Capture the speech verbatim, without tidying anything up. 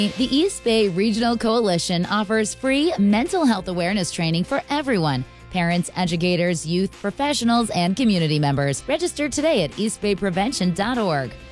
The East Bay Regional Coalition offers free mental health awareness training for everyone. Parents, educators, youth, professionals, and community members. Register today at east bay prevention dot org.